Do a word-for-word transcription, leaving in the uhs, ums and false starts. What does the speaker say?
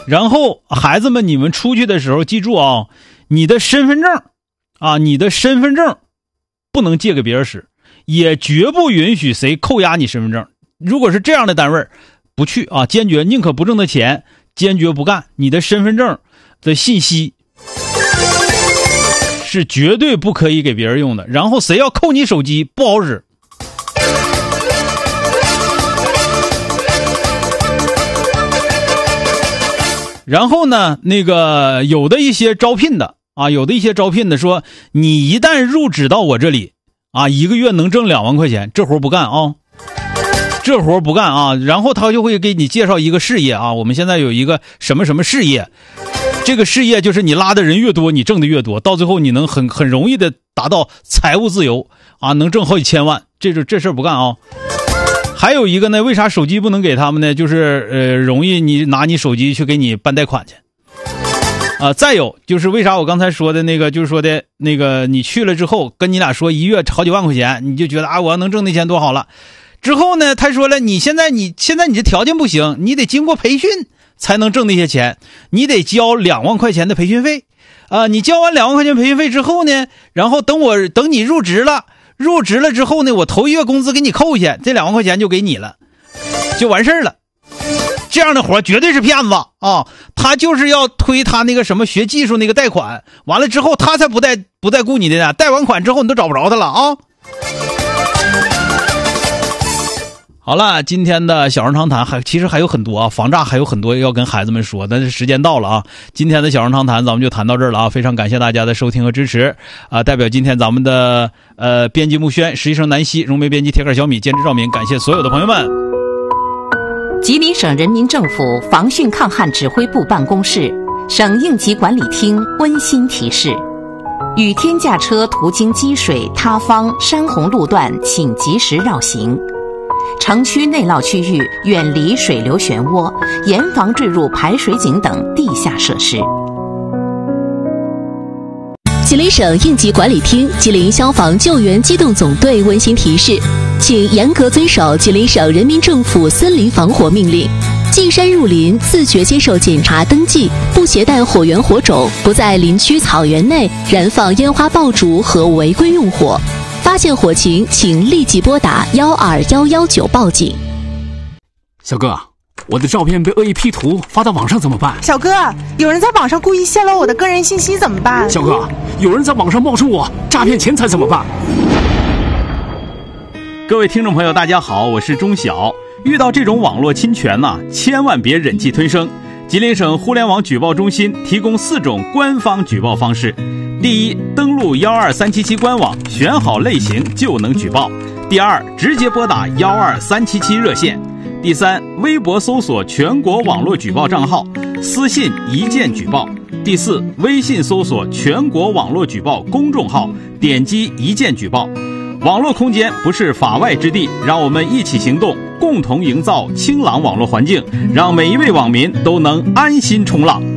然后孩子们，你们出去的时候记住啊，你的身份证啊，你的身份证不能借给别人使，也绝不允许谁扣押你身份证。如果是这样的单位，不去啊，坚决宁可不挣的钱，坚决不干。你的身份证的信息是绝对不可以给别人用的。然后谁要扣你手机，不好使。然后呢，那个有的一些招聘的啊，有的一些招聘的说，你一旦入职到我这里啊，一个月能挣两万块钱，这活不干啊，这活不干啊。然后他就会给你介绍一个事业啊，我们现在有一个什么什么事业，这个事业就是你拉的人越多，你挣的越多，到最后你能很很容易的达到财务自由啊，能挣好几千万，这就这事儿不干啊。还有一个呢，为啥手机不能给他们呢？就是呃，容易你拿你手机去给你办贷款去啊、呃。再有就是为啥我刚才说的那个，就是说的那个，你去了之后跟你俩说一月好几万块钱，你就觉得啊，我要能挣那钱多好了。之后呢，他说了，你现在你现在你这条件不行，你得经过培训才能挣那些钱，你得交两万块钱的培训费啊、呃。你交完两万块钱培训费之后呢，然后等我等你入职了。入职了之后呢，我头一月工资给你扣下，这两万块钱就给你了，就完事儿了。这样的活绝对是骗子啊！他就是要推他那个什么学技术那个贷款，完了之后他才不贷不贷雇你的呢，贷完款之后你都找不着他了啊！好了，今天的小人长谈还其实还有很多啊，防诈还有很多要跟孩子们说，但是时间到了啊。今天的小人长谈咱们就谈到这儿了啊，非常感谢大家的收听和支持啊！代表今天咱们的呃编辑木轩、实习生南希、融媒编辑铁杆小米、监制赵敏，感谢所有的朋友们。 吉林省人民政府防汛抗旱指挥部办公室、省应急管理厅温馨提示：雨天驾车途经积水、塌方、山洪路段，请及时绕行。城区内涝区域远离水流漩涡，严防坠入排水井等地下设施。 吉林省应急管理厅、吉林消防救援机动总队温馨提示，请严格遵守吉林省人民政府森林防火命令，进山入林自觉接受检查登记，不携带火源火种，不在林区草原内燃放烟花爆竹和违规用火。发现火情，请立即拨打幺二幺幺九报警。 小哥，我的照片被恶意 P 图发到网上怎么办？ 小哥，有人在网上故意泄露我的个人信息怎么办？ 小哥，有人在网上冒充我诈骗钱财怎么办？ 各位听众朋友大家好，我是钟晓。遇到这种网络侵权呢、啊，千万别忍气吞声。吉林省互联网举报中心提供四种官方举报方式。第一，登录幺二三七七官网，选好类型就能举报。第二，直接拨打幺二三七七热线。第三，微博搜索全国网络举报账号，私信一键举报。第四，微信搜索全国网络举报公众号，点击一键举报。网络空间不是法外之地，让我们一起行动，共同营造清朗网络环境，让每一位网民都能安心冲浪。